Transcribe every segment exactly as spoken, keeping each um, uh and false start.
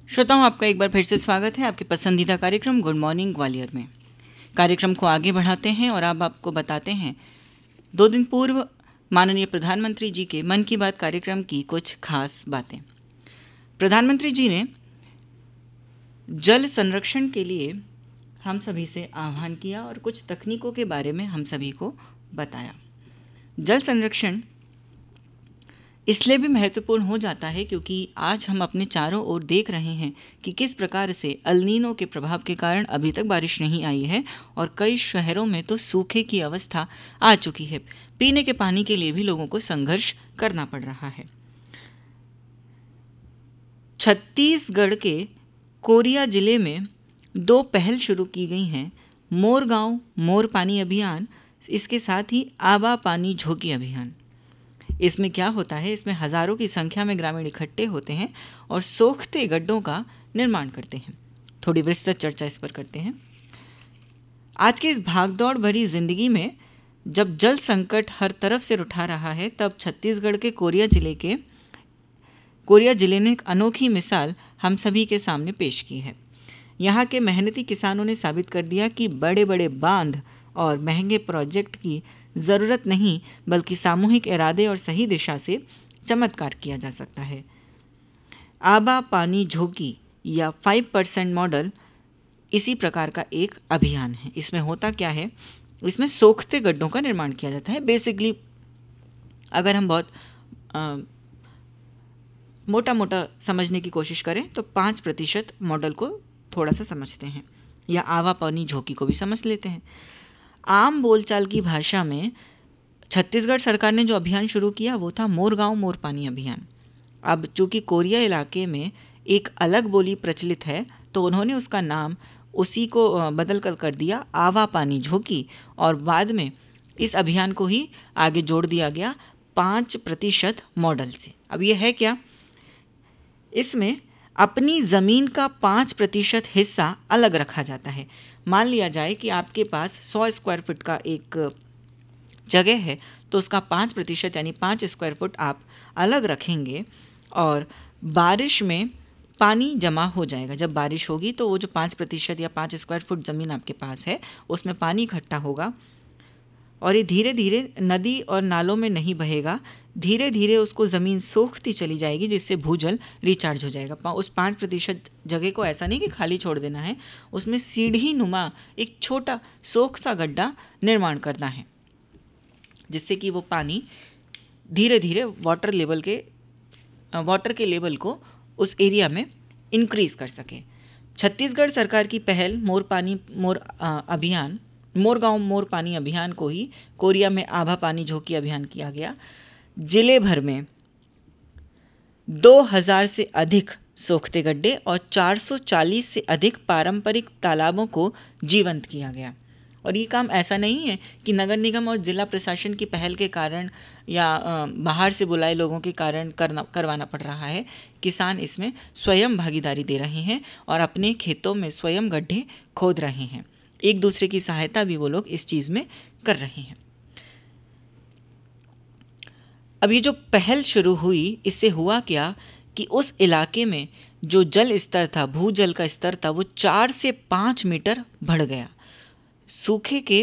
श्रोताओं, आपका एक बार फिर से स्वागत है आपके पसंदीदा कार्यक्रम गुड मॉर्निंग ग्वालियर में। कार्यक्रम को आगे बढ़ाते हैं और अब आपको बताते हैं दो दिन पूर्व माननीय प्रधानमंत्री जी के मन की बात कार्यक्रम की कुछ खास बातें। प्रधानमंत्री जी ने जल संरक्षण के लिए हम सभी से आह्वान किया और कुछ तकनीकों के बारे में हम सभी को बताया। जल संरक्षण इसलिए भी महत्वपूर्ण हो जाता है क्योंकि आज हम अपने चारों ओर देख रहे हैं कि किस प्रकार से अल नीनो के प्रभाव के कारण अभी तक बारिश नहीं आई है और कई शहरों में तो सूखे की अवस्था आ चुकी है। पीने के पानी के लिए भी लोगों को संघर्ष करना पड़ रहा है। छत्तीसगढ़ के कोरिया जिले में दो पहल शुरू की गई हैं, मोर गांव मोर पानी अभियान, इसके साथ ही आबा पानी झोंकी अभियान। इसमें क्या होता है, इसमें हज़ारों की संख्या में ग्रामीण इकट्ठे होते हैं और सोखते गड्ढों का निर्माण करते हैं। थोड़ी विस्तृत चर्चा इस पर करते हैं। आज की इस भागदौड़ भरी जिंदगी में जब जल संकट हर तरफ से उठा रहा है, तब छत्तीसगढ़ के कोरिया जिले के कोरिया जिले ने एक अनोखी मिसाल हम सभी के सामने पेश की है। यहाँ के मेहनती किसानों ने साबित कर दिया कि बड़े बड़े बांध और महंगे प्रोजेक्ट की ज़रूरत नहीं, बल्कि सामूहिक इरादे और सही दिशा से चमत्कार किया जा सकता है। आबा पानी झोंकी या फाइव परसेंट मॉडल इसी प्रकार का एक अभियान है। इसमें होता क्या है, इसमें सोखते गड्ढों का निर्माण किया जाता है। बेसिकली अगर हम बहुत आ, मोटा मोटा समझने की कोशिश करें तो पाँच प्रतिशत मॉडल को थोड़ा सा समझते हैं या आवा पानी झोंकी को भी समझ लेते हैं। आम बोलचाल की भाषा में छत्तीसगढ़ सरकार ने जो अभियान शुरू किया वो था मोर गांव मोर पानी अभियान। अब चूँकि कोरिया इलाके में एक अलग बोली प्रचलित है तो उन्होंने उसका नाम उसी को बदल कर कर दिया आवा पानी झोंकी, और बाद में इस अभियान को ही आगे जोड़ दिया गया पाँच प्रतिशत मॉडल से। अब ये है क्या, इसमें अपनी ज़मीन का पाँच प्रतिशत हिस्सा अलग रखा जाता है। मान लिया जाए कि आपके पास सौ स्क्वायर फुट का एक जगह है तो उसका पाँच प्रतिशत यानी पाँच स्क्वायर फुट आप अलग रखेंगे और बारिश में पानी जमा हो जाएगा। जब बारिश होगी तो वो जो पाँच प्रतिशत या पाँच स्क्वायर फुट ज़मीन आपके पास है उसमें पानी इकट्ठा होगा और ये धीरे धीरे नदी और नालों में नहीं बहेगा, धीरे धीरे उसको ज़मीन सोखती चली जाएगी जिससे भूजल रिचार्ज हो जाएगा। उस पाँच प्रतिशत जगह को ऐसा नहीं कि खाली छोड़ देना है, उसमें सीढ़ी नुमा एक छोटा सोखता गड्ढा निर्माण करना है जिससे कि वो पानी धीरे धीरे वाटर लेवल के वाटर के लेवल को उस एरिया में इंक्रीज़ कर सके। छत्तीसगढ़ सरकार की पहल मोर पानी मोर अभियान मोर गांव मोर पानी अभियान को ही कोरिया में आभा पानी झोंकी अभियान किया गया। जिले भर में दो हज़ार से अधिक सोखते गड्ढे और चार सौ चालीस से अधिक पारंपरिक तालाबों को जीवंत किया गया। और ये काम ऐसा नहीं है कि नगर निगम और जिला प्रशासन की पहल के कारण या बाहर से बुलाए लोगों के कारण करना करवाना पड़ रहा है। किसान इसमें स्वयं भागीदारी दे रहे हैं और अपने खेतों में स्वयं गड्ढे खोद रहे हैं। एक दूसरे की सहायता भी वो लोग इस चीज़ में कर रहे हैं। अब ये जो पहल शुरू हुई, इससे हुआ क्या कि उस इलाके में जो जल स्तर था, भूजल का स्तर था, वो चार से पाँच मीटर बढ़ गया। सूखे के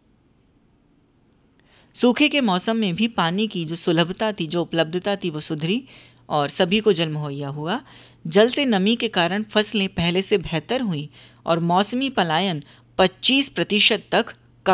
सूखे के मौसम में भी पानी की जो सुलभता थी, जो उपलब्धता थी, वो सुधरी और सभी को जल मुहैया हुआ। जल से नमी के कारण फसलें पहले से बेहतर हुई और मौसमी पलायन पच्चीस प्रतिशत तक